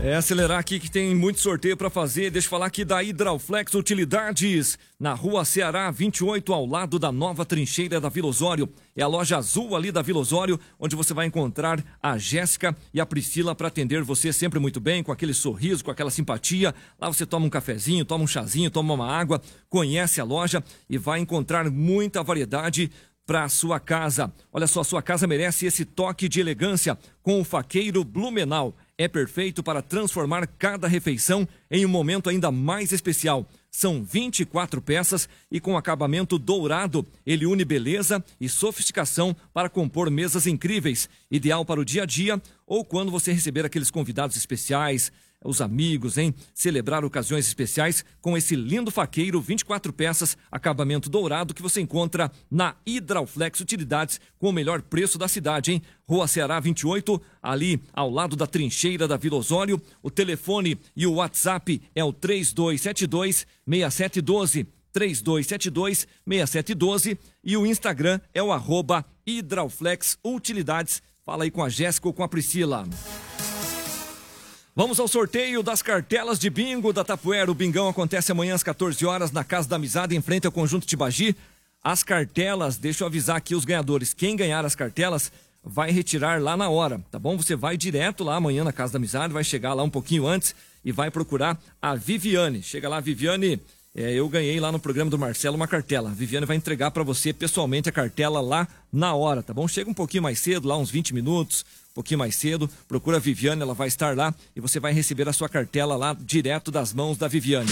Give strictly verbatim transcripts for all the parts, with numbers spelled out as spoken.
É, acelerar aqui que tem muito sorteio para fazer. Deixa eu falar aqui da Hidrauflex Utilidades, na Rua Ceará vinte e oito, ao lado da nova trincheira da Vila Osório. É a loja azul ali da Vila Osório, onde você vai encontrar a Jéssica e a Priscila para atender você sempre muito bem, com aquele sorriso, com aquela simpatia. Lá você toma um cafezinho, toma um chazinho, toma uma água, conhece a loja e vai encontrar muita variedade para sua casa. Olha só, sua casa merece esse toque de elegância com o faqueiro Blumenau. É perfeito para transformar cada refeição em um momento ainda mais especial. São vinte e quatro peças e com acabamento dourado. Ele une beleza e sofisticação para compor mesas incríveis. Ideal para o dia a dia ou quando você receber aqueles convidados especiais, os amigos, hein? Celebrar ocasiões especiais com esse lindo faqueiro, vinte e quatro peças, acabamento dourado que você encontra na Hidrauflex Utilidades com o melhor preço da cidade, hein? Rua Ceará vinte e oito, ali ao lado da trincheira da Vila Osório. O telefone e o WhatsApp é o três dois sete dois, seis sete um dois, três dois sete dois, seis sete um dois e o Instagram é o arroba Hidrauflex Utilidades. Fala aí com a Jéssica ou com a Priscila. Vamos ao sorteio das cartelas de bingo da Tapuera. O bingão acontece amanhã às quatorze horas na Casa da Amizade, em frente ao Conjunto Tibagi. As cartelas, deixa eu avisar aqui os ganhadores. Quem ganhar as cartelas vai retirar lá na hora, tá bom? Você vai direto lá amanhã na Casa da Amizade, vai chegar lá um pouquinho antes e vai procurar a Viviane. Chega lá, Viviane, é, eu ganhei lá no programa do Marcelo uma cartela. A Viviane vai entregar para você pessoalmente a cartela lá na hora, tá bom? Chega um pouquinho mais cedo, lá uns vinte minutos, um pouquinho mais cedo, procura a Viviane, ela vai estar lá e você vai receber a sua cartela lá direto das mãos da Viviane.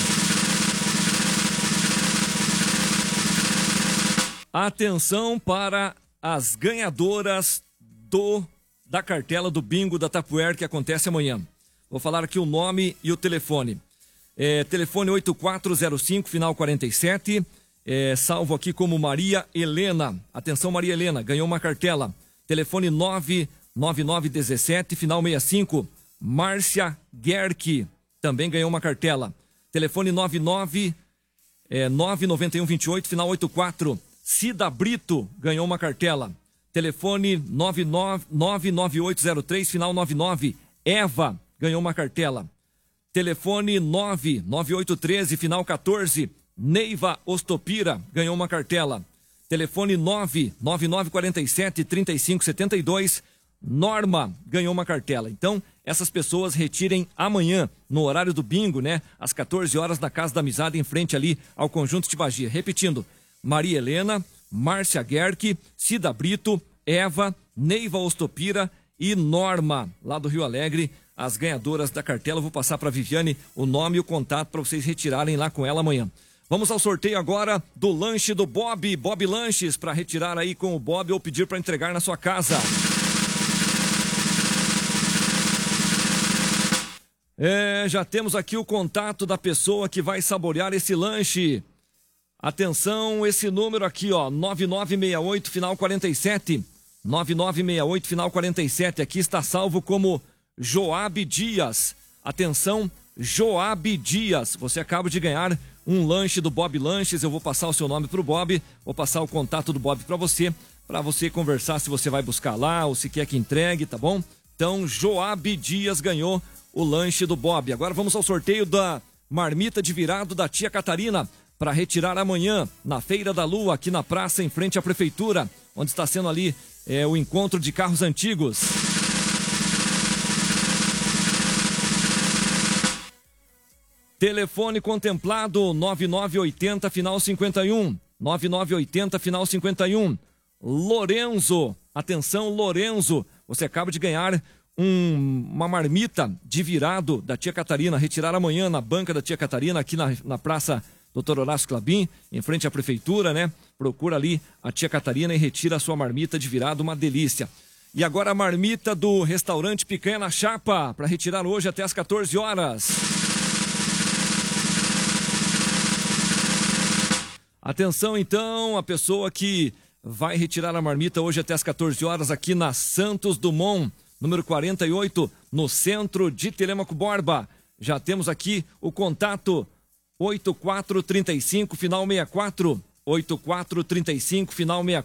Atenção para as ganhadoras do da cartela do bingo da Tapuera que acontece amanhã. Vou falar aqui o nome e o telefone. É, telefone oito quatro zero cinco, final quarenta e sete, é, salvo aqui como Maria Helena. Atenção, Maria Helena, ganhou uma cartela. Telefone nove nove nove um sete, final sessenta e cinco, Márcia Gerke, também ganhou uma cartela. Telefone nove nove, é, nove nove um dois oito, final oitenta e quatro, Cida Brito ganhou uma cartela. Telefone nove nove nove oito zero três, final noventa e nove, Eva ganhou uma cartela. Telefone nove nove oito um três, final quatorze, Neiva Ostopira ganhou uma cartela. Telefone nove nove nove quatro sete, três cinco sete dois, Norma ganhou uma cartela. Então, essas pessoas retirem amanhã, no horário do bingo, né? Às quatorze horas, na Casa da Amizade, em frente ali ao Conjunto Tibagi. Repetindo, Maria Helena, Márcia Gerke, Cida Brito, Eva, Neiva Ostopira e Norma, lá do Rio Alegre, as ganhadoras da cartela. Eu vou passar para a Viviane o nome e o contato para vocês retirarem lá com ela amanhã. Vamos ao sorteio agora do lanche do Bob, Bob Lanches, para retirar aí com o Bob ou pedir para entregar na sua casa. É, já temos aqui o contato da pessoa que vai saborear esse lanche. Atenção, esse número aqui, ó, nove nove seis oito, final quarenta e sete. nove nove seis oito, final quarenta e sete. Aqui está salvo como Joab Dias. Atenção, Joab Dias. Você acaba de ganhar um lanche do Bob Lanches. Eu vou passar o seu nome para o Bob, vou passar o contato do Bob para você, para você conversar se você vai buscar lá ou se quer que entregue, tá bom? Então, Joab Dias ganhou o lanche do Bob. Agora vamos ao sorteio da marmita de virado da tia Catarina para retirar amanhã na Feira da Lua, aqui na praça, em frente à prefeitura, onde está sendo ali é, o encontro de carros antigos. Telefone contemplado nove nove oito zero, final cinquenta e um. nove nove oito zero, final cinquenta e um. Lorenzo, atenção Lorenzo, você acaba de ganhar Um, uma marmita de virado da tia Catarina, retirar amanhã na banca da tia Catarina, aqui na, na Praça doutor Horácio Clabin, em frente à prefeitura, né? Procura ali a tia Catarina e retira a sua marmita de virado, uma delícia. E agora a marmita do restaurante Picanha na Chapa, para retirar hoje até às quatorze horas. Atenção então, a pessoa que vai retirar a marmita hoje até às quatorze horas aqui na Santos Dumont, número quarenta e oito, no centro de Telêmaco Borba. Já temos aqui o contato oito quatro três cinco, final sessenta e quatro. oito quatro três cinco, final sessenta e